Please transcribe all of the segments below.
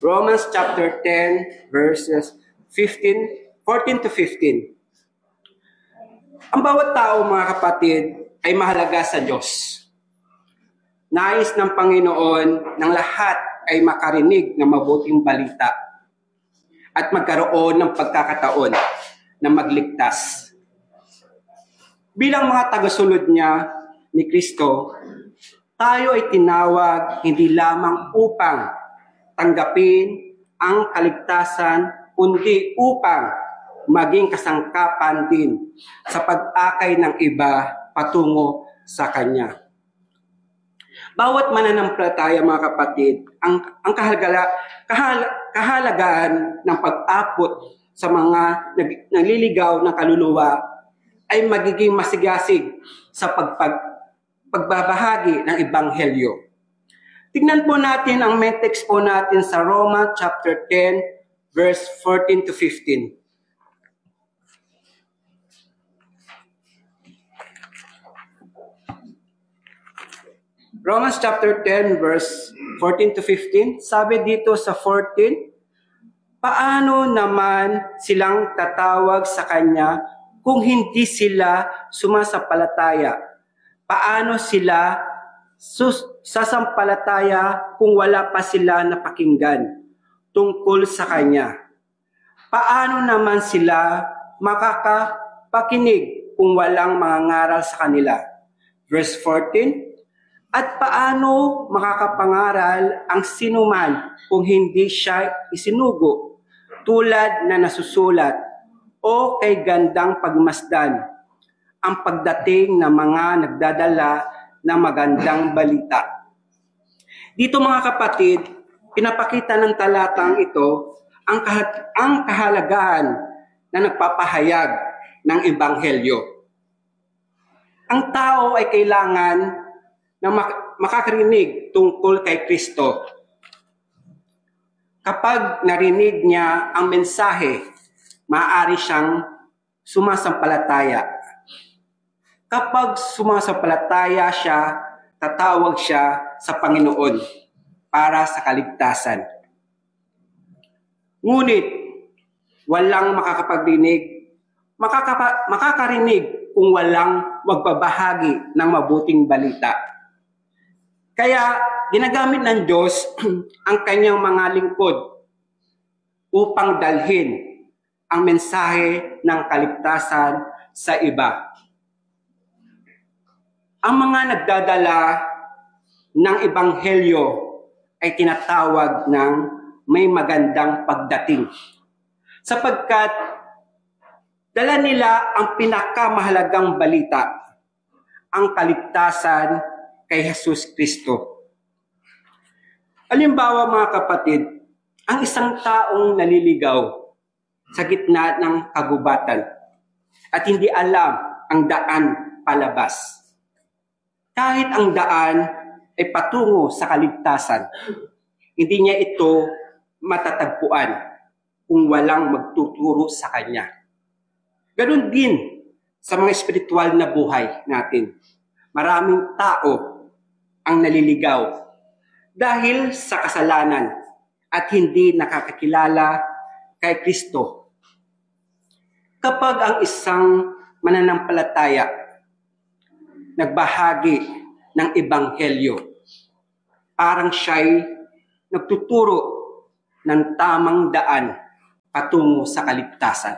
Romans chapter 10, verses 14 to 15. Ang bawat tao, mga kapatid, ay mahalaga sa Diyos. Nais ng Panginoon ng lahat ay makarinig ng mabuting balita at magkaroon ng pagkakataon na magligtas. Bilang mga tagasunod niya ni Kristo, tayo ay tinawag hindi lamang upang tanggapin ang kaligtasan, kundi upang maging kasangkapan din sa pag-akay ng iba patungo sa Kanya. Bawat mananampalataya, mga kapatid, ang kahalagaan ng pag-apot sa mga nagliligaw ng kaluluwa ay magiging masigasig sa pagbabahagi ng Ebanghelyo. Tignan po natin ang main text po natin sa Romans chapter 10, verse 14 to 15. Romans chapter 10, verse 14 to 15. Sabi dito sa 14, paano naman silang tatawag sa Kanya kung hindi sila sumasampalataya? Paano sila sasampalataya kung wala pa sila napakinggan tungkol sa Kanya? Paano naman sila makakapakinig kung walang mga ngaral sa kanila? Verse 14, at paano makakapangaral ang sinuman kung hindi siya isinugo tulad na nasusulat o kay gandang pagmasdan ang pagdating ng mga nagdadala ng magandang balita? Dito, mga kapatid, pinapakita ng talatang ito ang kahalagahan na nagpapahayag ng Ebanghelyo. Ang tao ay kailangan na makakarinig tungkol kay Kristo. Kapag narinig niya ang mensahe, maaari siyang sumasampalataya. Kapag sumasampalataya siya, tatawag siya sa Panginoon para sa kaligtasan. Ngunit, walang makakarinig kung walang magbabahagi ng mabuting balita. Kaya ginagamit ng Diyos ang Kanyang mga lingkod upang dalhin ang mensahe ng kaligtasan sa iba. Ang mga nagdadala ng Ebanghelyo ay tinatawag ng may magandang pagdating, sapagkat dala nila ang pinakamahalagang balita, ang kaligtasan kay Jesus Kristo. Halimbawa, mga kapatid, ang isang taong naliligaw sa gitna ng kagubatan at hindi alam ang daan palabas. Kahit ang daan ay patungo sa kaligtasan, hindi niya ito matatagpuan kung walang magtuturo sa kanya. Ganon din sa mga espiritual na buhay natin. Maraming tao ang naliligaw dahil sa kasalanan at hindi nakakakilala kay Kristo. Kapag ang isang mananampalataya nagbahagi ng Ebanghelyo, parang siya'y nagtuturo ng tamang daan patungo sa kaligtasan.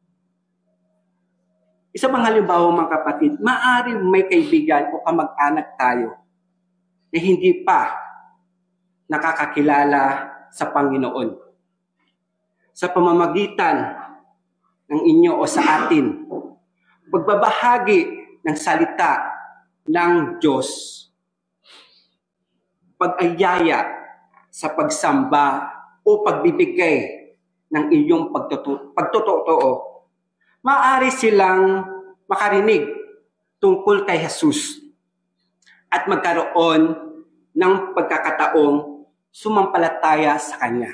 Isa pang halimbawa, mga kapatid, maaaring may kaibigan o kamag-anak tayo na hindi pa nakakakilala sa Panginoon. Sa pamamagitan ng inyo o sa atin, pagbabahagi ng salita ng Diyos, pag-ayaya sa pagsamba o pagbibigay ng iyong pagtotoo, maaari silang makarinig tungkol kay Jesus at magkaroon ng pagkakataong sumampalataya sa Kanya.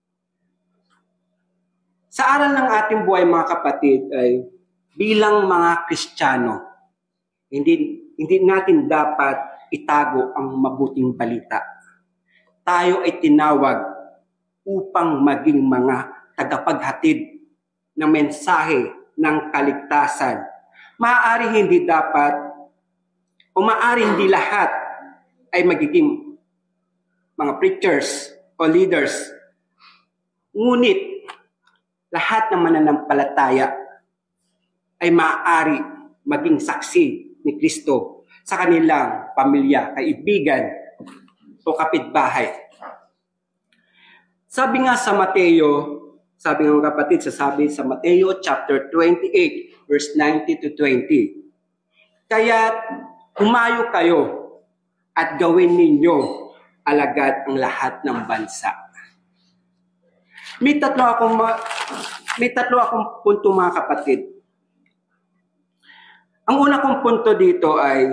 Sa aral ng ating buhay, mga kapatid, ay bilang mga Kristiyano, hindi natin dapat itago ang mabuting balita. Tayo ay tinawag upang maging mga tagapaghatid ng mensahe ng kaligtasan. Maaari hindi dapat o maaari hindi lahat ay magiging mga preachers o leaders. Ngunit lahat ng mananampalataya ay maaari maging saksi ni Kristo sa kanilang pamilya, kaibigan o kapitbahay. Sabi nga sa Mateo, sabi ng kapatid, sasabi sa Mateo chapter 28, verse 19 to 20. Kaya't humayo kayo at gawin ninyo alagad ang lahat ng bansa. May tatlo akong punto mga kapatid. Ang una kong punto dito ay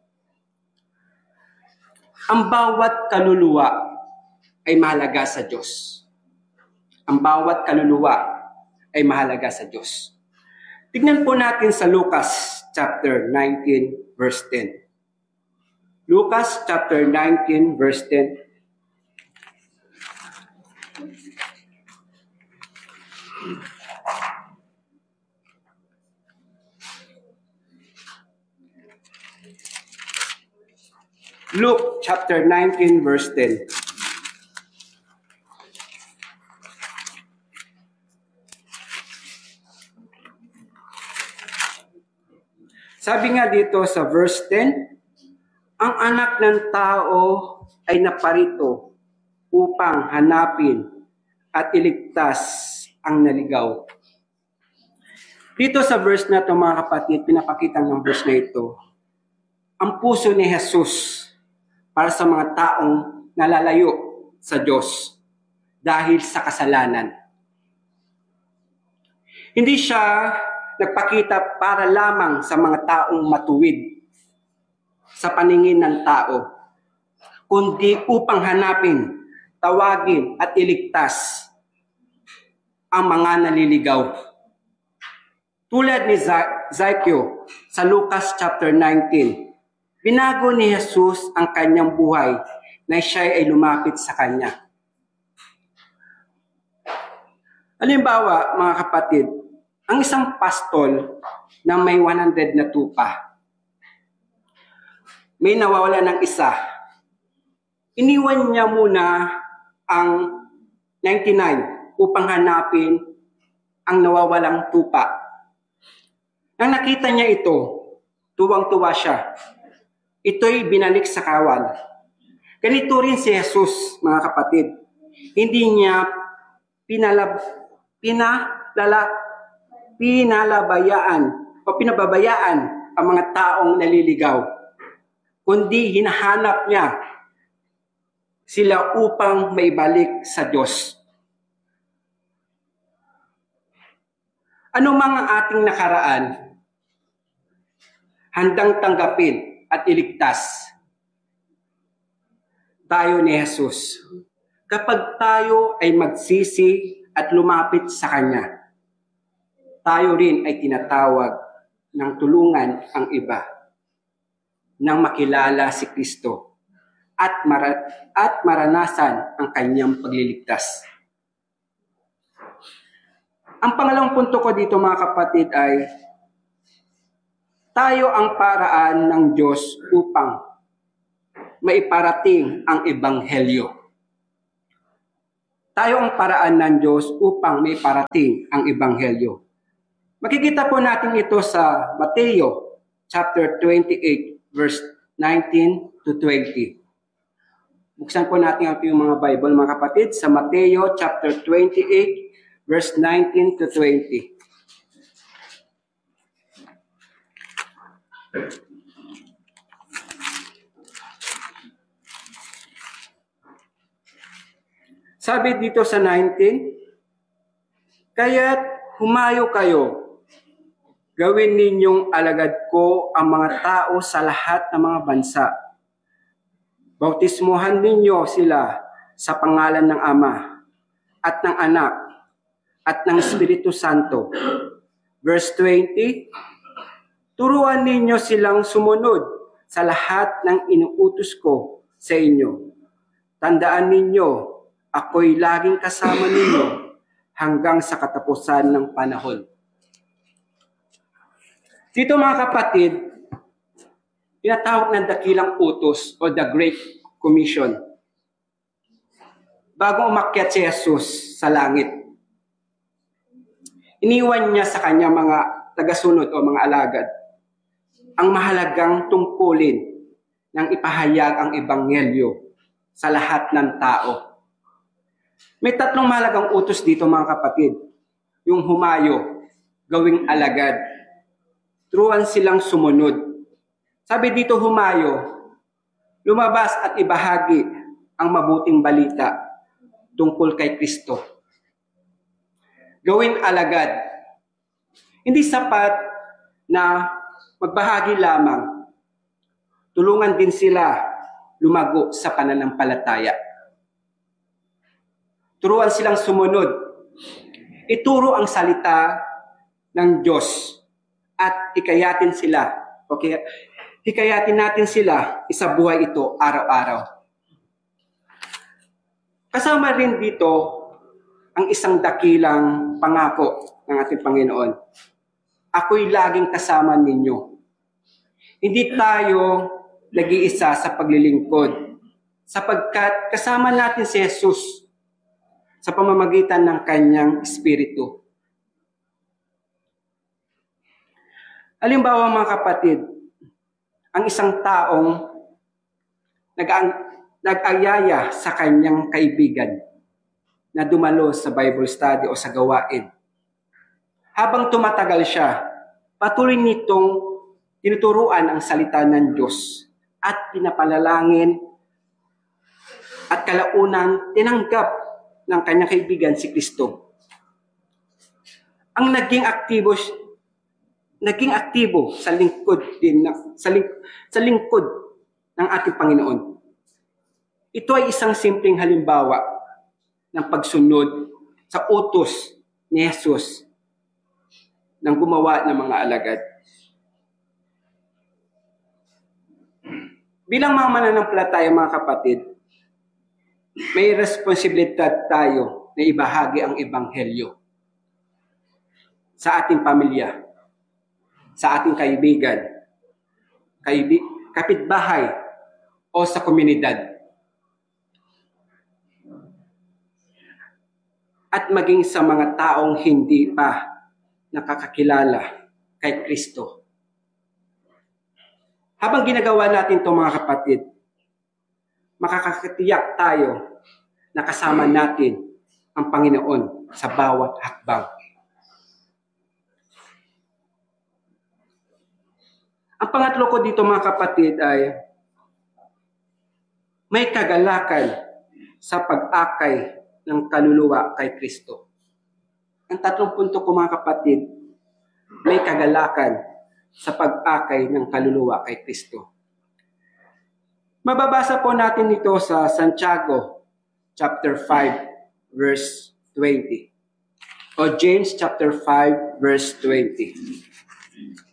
ang bawat kaluluwa ay mahalaga sa Diyos. Ang bawat kaluluwa ay mahalaga sa Diyos. Tignan po natin sa Lucas chapter 19 verse 10. Lucas chapter 19 verse 10. Luke chapter 19 verse 10. Sabi nga dito sa verse 10, ang anak ng tao ay naparito upang hanapin at iligtas ang naligaw. Dito sa verse na ito mga kapatid, pinapakita ng verse na ito, ang puso ni Jesus para sa mga taong nalalayo sa Diyos dahil sa kasalanan. Hindi siya nagpakita para lamang sa mga taong matuwid sa paningin ng tao, kundi upang hanapin, tawagin at iligtas ang mga naliligaw. Tulad ni Zacchaeus sa Lucas chapter 19, binago ni Jesus ang kanyang buhay na siya ay lumapit sa kanya. Halimbawa, mga kapatid, ang isang pastol na may 100 na tupa, may nawawala ng isa. Iniwan niya muna ang 99 upang hanapin ang nawawalang tupa. Nang nakita niya ito, tuwang-tuwa siya. Ito'y binalik sa kawal. Ganito rin si Jesus, mga kapatid. Hindi niya pinababayaan ang mga taong naliligaw, kundi hinahanap niya sila upang maibalik sa Diyos. Ano mga ating nakaraan, handang tanggapin at iligtas tayo ni Jesus kapag tayo ay magsisi at lumapit sa Kanya. Tayo rin ay tinatawag ng tulungan ang iba nang makilala si Kristo at maranasan ang Kanyang pagliligtas. Ang pangalawang punto ko dito mga kapatid ay tayo ang paraan ng Diyos upang maiparating ang Ebanghelyo. Tayo ang paraan ng Diyos upang maiparating ang Ebanghelyo. Makikita po natin ito sa Mateo chapter 28 verse 19 to 20. Buksan po natin ang mga Bible mga kapatid sa Mateo chapter 28 verse 19 to 20. Sabi dito sa 19, kaya't humayo kayo, gawin ninyong alagad ko ang mga tao sa lahat ng mga bansa. Bautismuhan ninyo sila sa pangalan ng Ama at ng Anak at ng Espiritu Santo. Verse 20, turuan ninyo silang sumunod sa lahat ng inuutos ko sa inyo. Tandaan ninyo ako'y laging kasama ninyo hanggang sa katapusan ng panahon. Dito mga kapatid, tinatawag ng dakilang utos o the Great Commission. Bago umakyat si Jesus sa langit, iniwan niya sa kanya mga tagasunod o mga alagad ang mahalagang tungkulin ng ipahayag ang ebanghelyo sa lahat ng tao. May tatlong mahalagang utos dito mga kapatid. Yung humayo, gawing alagad. Turuan silang sumunod. Sabi dito humayo, lumabas at ibahagi ang mabuting balita tungkol kay Kristo. Gawing alagad. Hindi sapat na magbahagi lamang. Tulungan din sila lumago sa pananampalataya. Turuan silang sumunod. Ituro ang salita ng Diyos at hikayatin sila. Okay? Hikayatin natin sila isabuhay ito araw-araw. Kasama rin dito ang isang dakilang pangako ng ating Panginoon. Ako'y laging kasama ninyo. Hindi tayo nag-iisa sa paglilingkod sapagkat kasama natin si Jesus sa pamamagitan ng kanyang Espiritu. Halimbawa mga kapatid, ang isang taong nag-ayaya sa kanyang kaibigan na dumalo sa Bible study o sa gawain. Habang tumatagal siya, patuloy nitong tinuturuan ang salita ng Diyos at pinapalalangin at kalaunang tinanggap ng kanyang kaibigan si Kristo. Ang naging aktibo sa lingkod ng ating Panginoon. Ito ay isang simpleng halimbawa ng pagsunod sa utos ni Jesus ng gumawa ng mga alagad. Bilang mga mananampalataya mga kapatid, may responsibilidad tayo na ibahagi ang ebanghelyo sa ating pamilya, sa ating kaibigan, kapitbahay, o sa komunidad. At maging sa mga taong hindi pa nakakakilala kay Kristo. Habang ginagawa natin ito mga kapatid, makakatiyak tayo na kasama natin ang Panginoon sa bawat hakbang. Ang pangatlo ko dito mga kapatid ay may kagalakan sa pag-akay ng kaluluwa kay Kristo. Ang tatlong punto ko mga kapatid, may kagalakan sa pag-akay ng kaluluwa kay Kristo. Mababasa po natin ito sa Santiago chapter 5 verse 20 o James chapter 5 verse 20.